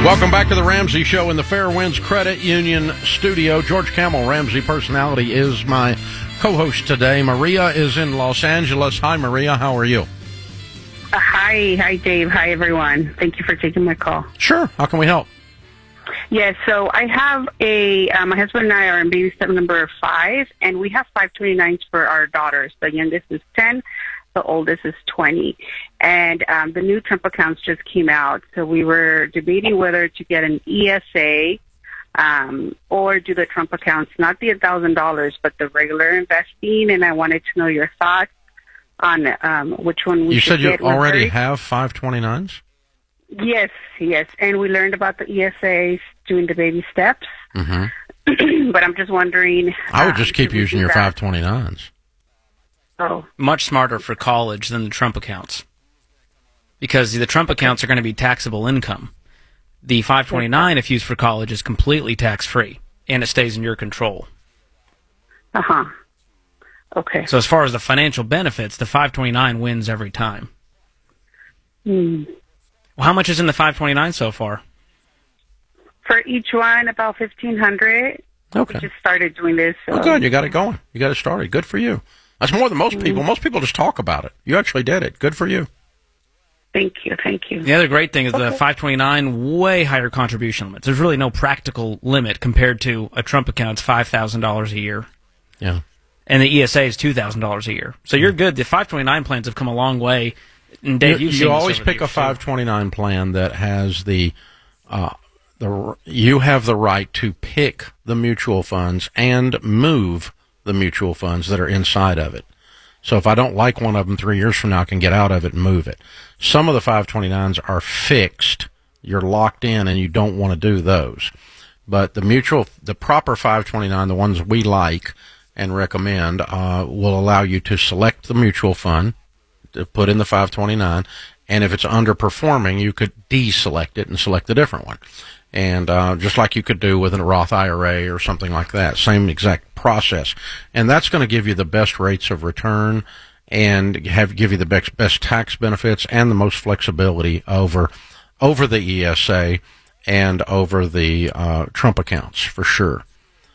Welcome back to the Ramsey Show in the Fairwinds Credit Union studio. George Camel, Ramsey Personality, is my co-host today. Maria is in Los Angeles. Hi, Maria. How are you? Hi, Dave. Hi, everyone. Thank you for taking my call. Sure. How can we help? Yes, so I have my husband and I are in baby step number 5, and we have 529s for our daughters. The youngest is 10. The oldest is 20. And the new Trump accounts just came out. So we were debating whether to get an ESA or do the Trump accounts, not the $1,000, but the regular investing. And I wanted to know your thoughts on which one we should get. You said you already have 529s? Yes. And we learned about the ESAs doing the baby steps. Mm-hmm. But I'm just wondering. I would just keep using your 529s. Oh. Much smarter for college than the Trump accounts, because the Trump accounts are going to be taxable income. The 529, if used for college, is completely tax-free, and it stays in your control. Uh-huh. Okay. So as far as the financial benefits, the 529 wins every time. Hmm. Well, how much is in the 529 so far? For each one, about $1,500. Okay. We just started doing this. So. Oh, good. You got it going. You got it started. Good for you. That's more than most people. Most people just talk about it. You actually did it. Good for you. Thank you. The other great thing is the 529, way higher contribution limits. There's really no practical limit compared to a Trump account's $5,000 a year. Yeah. And the ESA is $2,000 a year. So you're good. The 529 plans have come a long way. And Dave, you always pick a 529 plan that has you have the right to pick the mutual funds and move the mutual funds that are inside of it. So if I don't like one of them 3 years from now, I can get out of it and move it. Some of the 529s are fixed. You're locked in and you don't want to do those. But the proper 529, the ones we like and recommend, will allow you to select the mutual fund to put in the 529. And if it's underperforming, you could deselect it and select a different one. And just like you could do with a Roth IRA or something like that, same exact process. And that's going to give you the best rates of return and give you the best tax benefits and the most flexibility over the ESA and over the Trump accounts, for sure.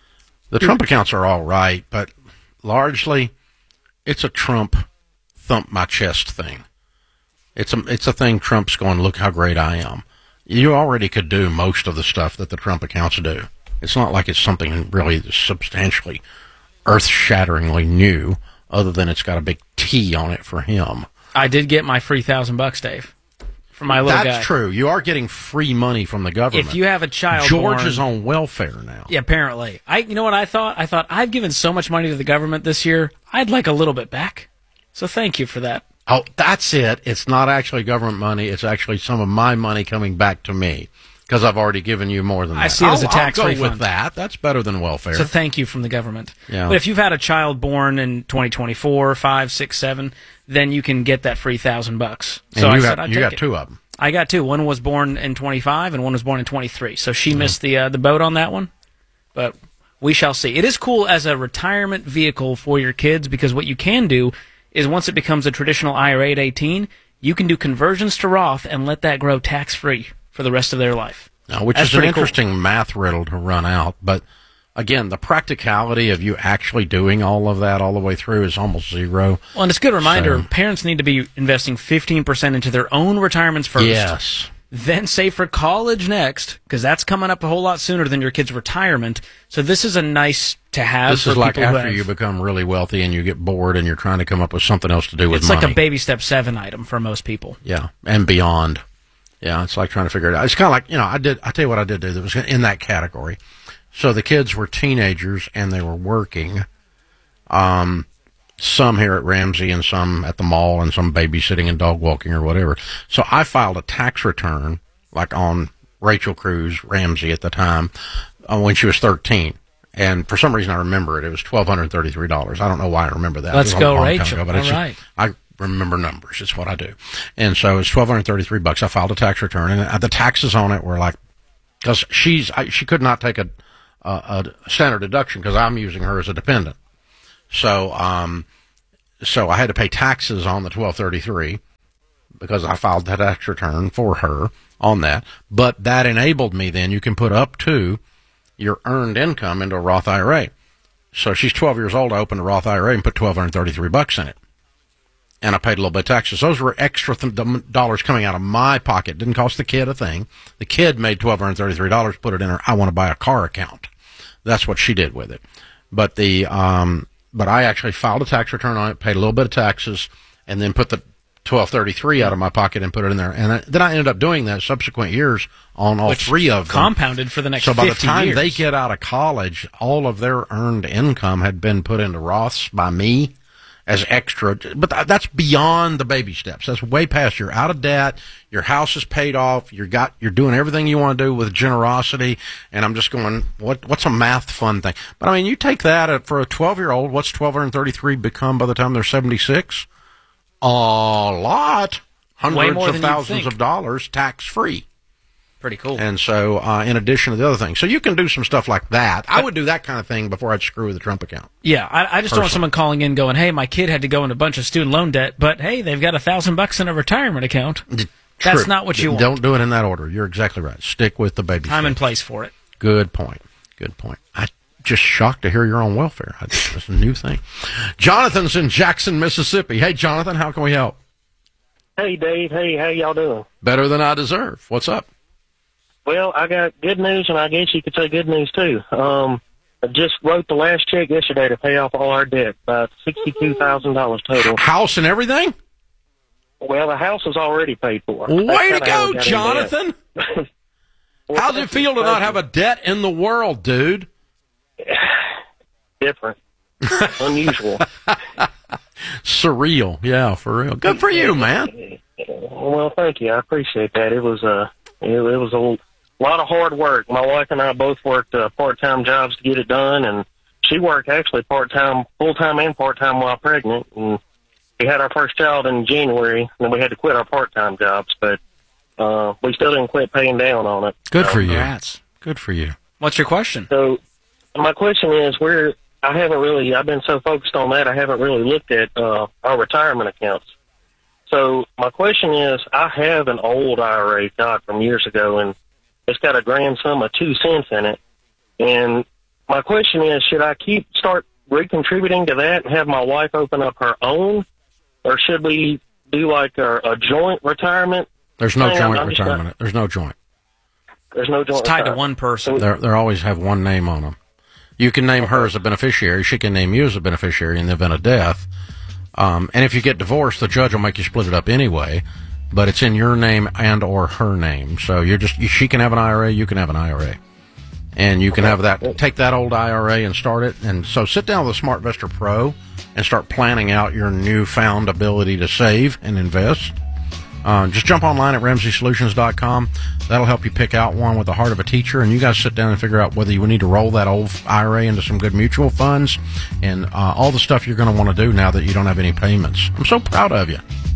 The Trump accounts are all right, but largely it's a Trump thump my chest thing. It's a thing Trump's going, look how great I am. You already could do most of the stuff that the Trump accounts do. It's not like it's something really substantially, earth-shatteringly new, other than it's got a big T on it for him. I did get my free $1,000, Dave, for my little guy. That's true. You are getting free money from the government. If you have a child George born, is on welfare now. Yeah, apparently. You know what I thought? I thought, I've given so much money to the government this year, I'd like a little bit back. So thank you for that. Oh, that's it. It's not actually government money. It's actually some of my money coming back to me because I've already given you more than that. I see it as a tax refund. I'll refund. With that. That's better than welfare. So thank you from the government. Yeah. But if you've had a child born in 2024, 5, 6, 7, then you can get that free $1,000. So and you got two of them. I got two. One was born in 25 and one was born in 23. So she missed the boat on that one. But we shall see. It is cool as a retirement vehicle for your kids because what you can do is once it becomes a traditional IRA at 18, you can do conversions to Roth and let that grow tax-free for the rest of their life. Now, which is an interesting math riddle to run out. But, again, the practicality of you actually doing all of that all the way through is almost zero. Well, and it's a good reminder, parents need to be investing 15% into their own retirements first. Yes. Then save for college next, because that's coming up a whole lot sooner than your kid's retirement. So this is a nice to have. This is like after you become really wealthy and you get bored and you're trying to come up with something else to do with money. It's like a baby step 7 item for most people. Yeah, and beyond. Yeah, it's like trying to figure it out. It's kind of like, I tell you what I did do that was in that category. So the kids were teenagers and they were working. Some here at Ramsey and some at the mall and some babysitting and dog walking or whatever. So I filed a tax return, like on Rachel Cruz Ramsey at the time, when she was 13. And for some reason I remember it. It was $1,233. I don't know why I remember that. Let's go, Ago, Rachel. but all right. I remember numbers. It's what I do. And so it was $1,233. I filed a tax return. And the taxes on it were like, because she could not take a standard deduction because I'm using her as a dependent. So I had to pay taxes on the $1,233 because I filed that tax return for her on that. But that enabled me then, you can put up to your earned income into a Roth IRA. So she's 12 years old. I opened a Roth IRA and put $1,233 in it. And I paid a little bit of taxes. Those were extra dollars coming out of my pocket. Didn't cost the kid a thing. The kid made $1,233, put it in her I want to buy a car account. That's what she did with it. But but I actually filed a tax return on it, paid a little bit of taxes, and then put the $1,233 out of my pocket and put it in there. And then I ended up doing that subsequent years on all three of them. Compounded for the next 50 years. So by the time they get out of college, all of their earned income had been put into Roths by me as extra. But that's beyond the baby steps. That's way past. You're out of debt. Your house is paid off. You're doing everything you want to do with generosity. And I'm just going, what's a math fun thing? But I mean, you take that for a 12-year-old, what's 1,233 become by the time they're 76? A lot. Hundreds of thousands of dollars tax-free. Pretty cool. And so, in addition to the other things. So you can do some stuff like that. I would do that kind of thing before I'd screw with the Trump account. Yeah, I just don't want someone calling in going, hey, my kid had to go into a bunch of student loan debt, but hey, they've got $1,000 in a retirement account. True. That's not what you want. Don't do it in that order. You're exactly right. Stick with the baby Time steps. and place for it. Good point. Good point. I'm just shocked to hear you're on welfare. That's a new thing. Jonathan's in Jackson, Mississippi. Hey, Jonathan, how can we help? Hey, Dave. Hey, how y'all doing? Better than I deserve. What's up? Well, I got good news, and I guess you could say good news, too. I just wrote the last check yesterday to pay off all our debt, about $62,000 total. House and everything? Well, the house is already paid for. Way to go, Jonathan! How's it feel to not have a debt in the world, dude? Different. Unusual. Surreal. Yeah, for real. Good for you, man. Well, thank you. I appreciate that. It was a lot of hard work. My wife and I both worked part-time jobs to get it done, and she worked actually part-time, full-time and part-time while pregnant. And we had our first child in January, and then we had to quit our part-time jobs, but we still didn't quit paying down on it. Good for you. Congrats. Good for you. What's your question? So my question is, I've been so focused on that, I haven't really looked at our retirement accounts. So my question is, I have an old IRA got from years ago, and it's got a grand sum of 2 cents in it. And my question is, should I start recontributing to that and have my wife open up her own, or should we do like a joint retirement? There's no joint retirement. There's no joint. There's no joint. It's tied to one person. They always have one name on them. You can name her as a beneficiary. She can name you as a beneficiary in the event of death. And if you get divorced, the judge will make you split it up anyway. But it's in your name and or her name. So she can have an IRA, you can have an IRA. And you can have that, take that old IRA and start it. And so sit down with a SmartVestor Pro and start planning out your newfound ability to save and invest. Just jump online at RamseySolutions.com. That'll help you pick out one with the heart of a teacher, and you guys sit down and figure out whether you need to roll that old IRA into some good mutual funds and all the stuff you're going to want to do now that you don't have any payments. I'm so proud of you.